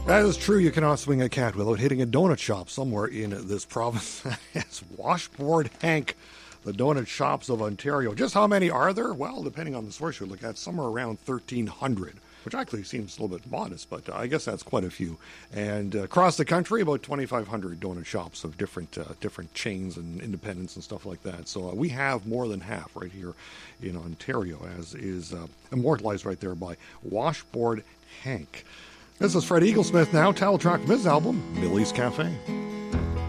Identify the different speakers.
Speaker 1: That is true. You cannot swing a cat without hitting a donut shop somewhere in this province. It's Washboard Hank, the donut shops of Ontario. Just how many are there? Well, depending on the source you look at, somewhere around 1,300, which actually seems a little bit modest, but I guess that's quite a few. And across the country, about 2,500 donut shops of different chains and independents and stuff like that. So we have more than half right here in Ontario, as is immortalized right there by Washboard Hank. This is Fred Eaglesmith now, title track from his album, Millie's Cafe.